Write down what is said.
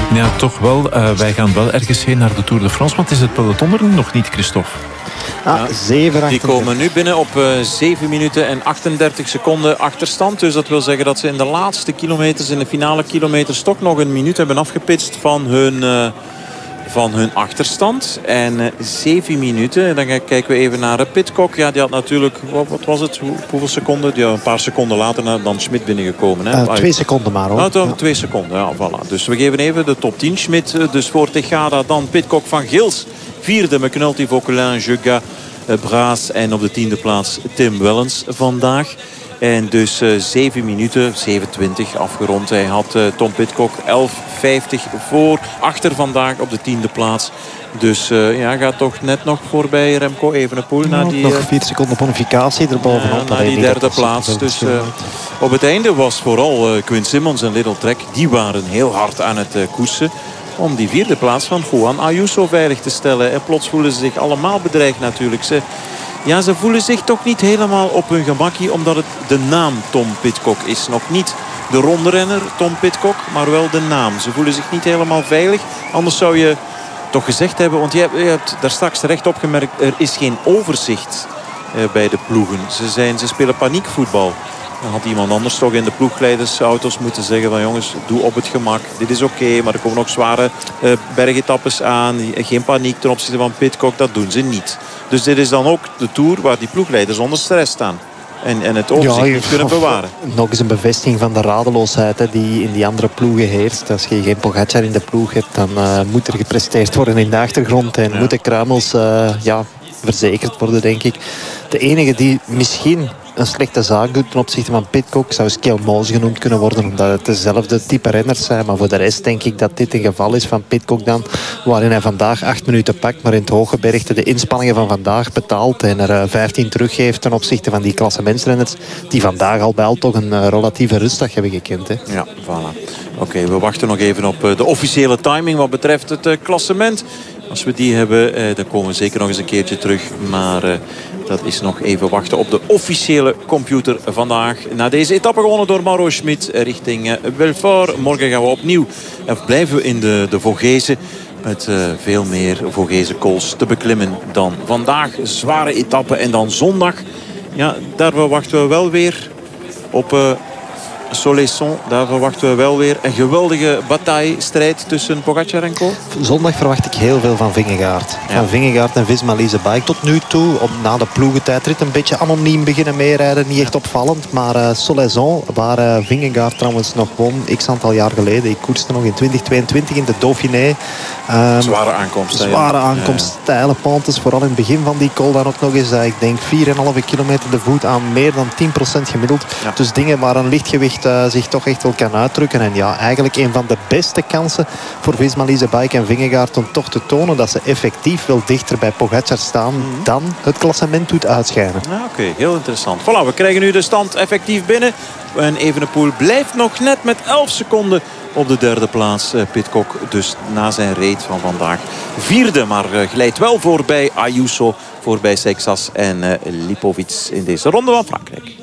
Ja, toch wel. Wij gaan wel ergens heen naar de Tour de France. Want is het peloton er nog niet, Christophe? Ja, 7, die komen nu binnen op 7 minuten en 38 seconden achterstand. Dus dat wil zeggen dat ze in de laatste kilometers, in de finale kilometers, toch nog een minuut hebben afgepitst van hun achterstand. En 7 minuten. Dan kijken we even naar Pidcock. Ja, die had natuurlijk, wat was het? Hoeveel seconden? Ja, een paar seconden later dan Schmidt binnengekomen. Hè? 2 seconden maar, hoor. Nou, 2 seconden, ja, voilà. Dus we geven even de top 10. Schmidt dus voor Tejada, dan Pidcock, Van Gils. 4e McNulty, Vauquelin, Jeuga, Braas. En op de 10e plaats Tim Wellens vandaag. En dus 7 minuten, 7:20 afgerond. Hij had Tom Pidcock 11:50 voor. Achter vandaag op de 10e plaats. Dus ja, gaat toch net nog voorbij Remco Evenepoel. Nog 4 seconden bonificatie erbovenop. Naar die 3e plaats. Dus op het einde was vooral Quinn Simmons en Little Trek. Die waren heel hard aan het koersen. Om die 4e plaats van Juan Ayuso veilig te stellen. En plots voelen ze zich allemaal bedreigd natuurlijk. Ze voelen zich toch niet helemaal op hun gemakkie. Omdat het de naam Tom Pidcock is. Nog niet de rondrenner Tom Pidcock. Maar wel de naam. Ze voelen zich niet helemaal veilig. Anders zou je toch gezegd hebben. Want je hebt daar straks terecht opgemerkt. Er is geen overzicht bij de ploegen. Ze spelen paniekvoetbal. Dan had iemand anders toch in de ploegleidersauto's moeten zeggen van jongens, doe op het gemak. Dit is oké, maar er komen nog zware bergetappes aan. Geen paniek ten opzichte van Pidcock, dat doen ze niet. Dus dit is dan ook de Tour waar die ploegleiders onder stress staan. En het overzicht niet kunnen bewaren. Nog eens een bevestiging van de radeloosheid die in die andere ploegen heerst. Als je geen Pogacar in de ploeg hebt, dan moet er gepresteerd worden in de achtergrond. En moeten kruimels verzekerd worden, denk ik. De enige die misschien een slechte zaak doet ten opzichte van Pidcock zou Skell Moos genoemd kunnen worden, omdat het dezelfde type renners zijn. Maar voor de rest denk ik dat dit een geval is van Pidcock dan, waarin hij vandaag 8 minuten pakt, maar in het hooggebergte de inspanningen van vandaag betaalt en er 15 teruggeeft ten opzichte van die klassementsrenners die vandaag al bij al toch een relatieve rustdag hebben gekend. Hè. Ja, voilà. Oké, we wachten nog even op de officiële timing wat betreft het klassement. Als we die hebben, dan komen we zeker nog eens een keertje terug. Maar dat is nog even wachten op de officiële computer vandaag. Na deze etappe gewonnen door Mauro Schmid richting Belfort. Morgen gaan we opnieuw en blijven we in de Vogezen. Met veel meer Vogezen kools te beklimmen dan vandaag. Zware etappe en dan zondag. Ja, daar verwachten we wel weer op Soleilson. Daar verwachten we wel weer een geweldige bataille-strijd tussen Pogacar en Co. Zondag verwacht ik heel veel van Vingegaard. Ja. Van Vingegaard en Visma Lease Bike tot nu toe. Na de ploegentijdrit een beetje anoniem beginnen meerijden. Niet echt opvallend. Maar Soleilson, waar Vingegaard trouwens nog won x aantal jaar geleden. Ik koerste nog in 2022 in de Dauphiné. Zware aankomst. Zware aankomst, steile pentes. Vooral in het begin van die col dan ook nog eens. Ik denk 4,5 kilometer de voet aan meer dan 10% gemiddeld. Ja. Dus dingen waar een lichtgewicht zich toch echt wel kan uitdrukken. En ja, eigenlijk een van de beste kansen voor Visma Lease Bike en Vingegaard om toch te tonen dat ze effectief wel dichter bij Pogacar staan dan het klassement doet uitschijnen. Ja, Oké, heel interessant. Voilà, we krijgen nu de stand effectief binnen. En Evenepoel blijft nog net met 11 seconden op de 3e plaats. Pidcock dus na zijn raid van vandaag 4e. Maar glijdt wel voorbij Ayuso, voorbij Seixas en Lipovic in deze ronde van Frankrijk.